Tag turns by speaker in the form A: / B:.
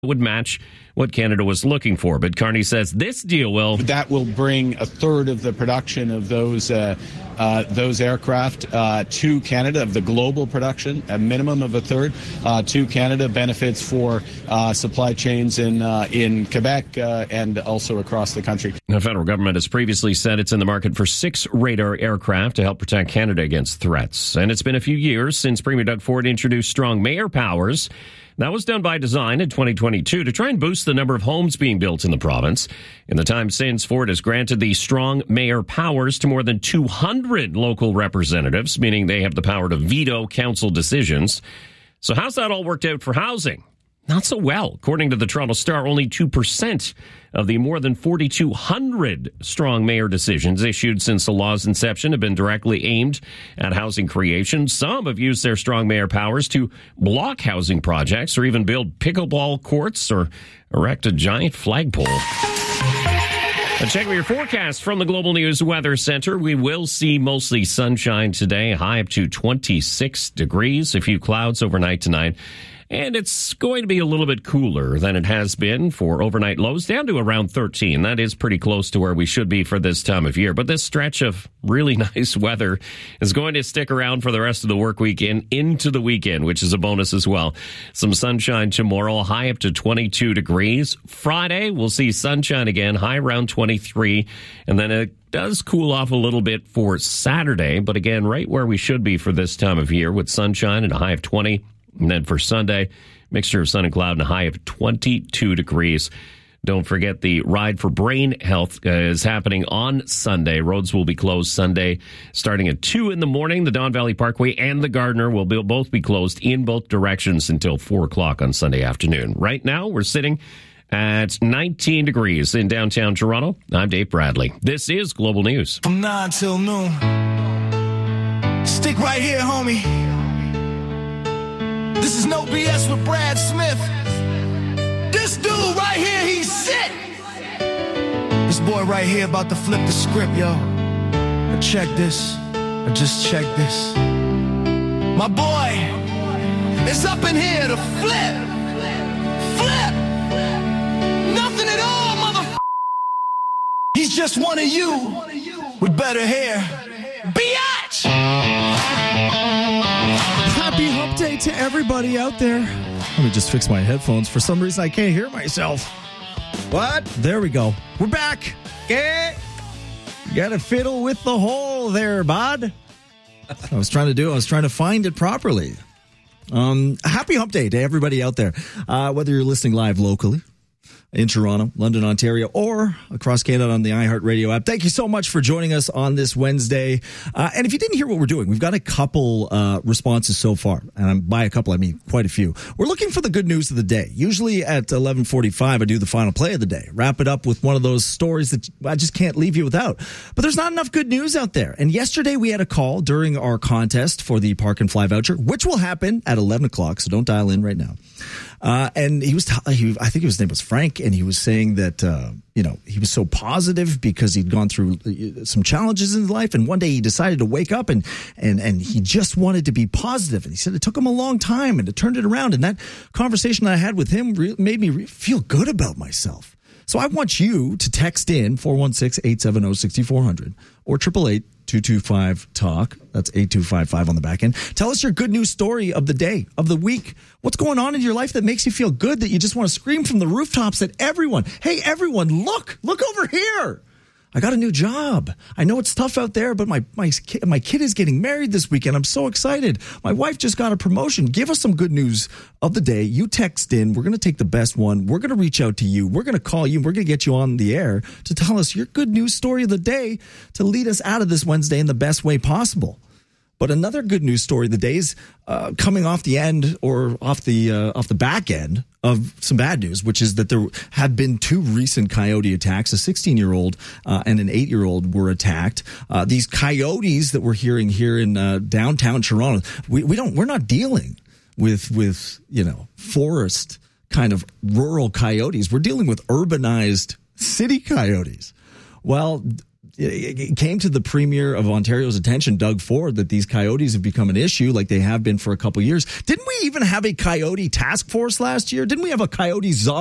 A: would match what Canada was looking for. But Carney says this deal will...
B: That will bring a third of the production of those aircraft to Canada, of the global production, a minimum of a third to Canada. Benefits for supply chains in Quebec and also across the country.
A: The federal government has previously said it's in the market for 6 radar aircraft to help protect Canada against threats. And it's been a few years since Premier Doug Ford introduced strong mayor powers. That was done by design in 2022 to try and boost the number of homes being built in the province. In the time since, Ford has granted the strong mayor powers to more than 200 local representatives, meaning they have the power to veto council decisions. So how's that all worked out for housing? Not so well. According to the Toronto Star, only 2% of the more than 4,200 strong mayor decisions issued since the law's inception have been directly aimed at housing creation. Some have used their strong mayor powers to block housing projects or even build pickleball courts or erect a giant flagpole. Check your forecast from the Global News Weather Center. We will see mostly sunshine today, high up to 26 degrees, a few clouds overnight tonight. And it's going to be a little bit cooler than it has been for overnight lows, down to around 13. That is pretty close to where we should be for this time of year. But this stretch of really nice weather is going to stick around for the rest of the work week and into the weekend, which is a bonus as well. Some sunshine tomorrow, high up to 22 degrees. Friday, we'll see sunshine again, high around 23. And then it does cool off a little bit for Saturday. But again, right where we should be for this time of year with sunshine and a high of 20. And then for Sunday, mixture of sun and cloud and a high of 22 degrees. Don't forget the Ride for Brain Health is happening on Sunday. Roads will be closed Sunday starting at 2 in the morning. The Don Valley Parkway and the Gardiner will both be closed in both directions until 4 o'clock on Sunday afternoon. Right now, we're sitting at 19 degrees in downtown Toronto. I'm Dave Bradley. This is Global News.
C: From 9 till noon. Stick right here, homie. This is No BS with Brad Smith. This dude right here, he's sick. This boy right here about to flip the script, yo. Now check this. Or just check this. My boy is up in here to flip. Flip. Nothing at all, motherfucker. He's just one of you with better hair. Biatch!
D: Happy Hump Day to everybody out there. Let me just fix my headphones. For some reason, I can't hear myself. What? There we go. We're back. Okay. Got to fiddle with the hole there, bud. I was trying to find it properly. Happy Hump Day to everybody out there. Whether you're listening live locally, in Toronto, London, Ontario, or across Canada on the iHeartRadio app. Thank you so much for joining us on this Wednesday. And if you didn't hear what we're doing, we've got a couple responses so far. And by a couple, I mean quite a few. We're looking for the good news of the day. Usually at 11:45, I do the final play of the day. Wrap it up with one of those stories that I just can't leave you without. But there's not enough good news out there. And yesterday we had a call during our contest for the Park and Fly voucher, which will happen at 11 o'clock, so don't dial in right now. And I think his name was Frank, and he was saying that, he was so positive because he'd gone through some challenges in his life. And one day he decided to wake up and he just wanted to be positive. And he said it took him a long time and it turned it around. And that conversation that I had with him made me feel good about myself. So I want you to text in 416-870-6400 or 888-225-TALK. That's 8255 on the back end. Tell us your good news story of the day, of the week. What's going on in your life that makes you feel good, that you just want to scream from the rooftops at everyone? Hey, everyone, look over here. I got a new job. I know it's tough out there, but my kid is getting married this weekend. I'm so excited. My wife just got a promotion. Give us some good news of the day. You text in. We're going to take the best one. We're going to reach out to you. We're going to call you. We're going to get you on the air to tell us your good news story of the day to lead us out of this Wednesday in the best way possible. But another good news story of the day is coming off the end or off the back end of some bad news, which is that there have been 2 recent coyote attacks. A 16-year-old and an 8-year-old were attacked. These coyotes that we're hearing here in downtown Toronto, we're not dealing with forest kind of rural coyotes. We're dealing with urbanized city coyotes. Well, it came to the Premier of Ontario's attention, Doug Ford, that these coyotes have become an issue like they have been for a couple years. Didn't we even have a coyote task force last year? Didn't we have a coyote czar?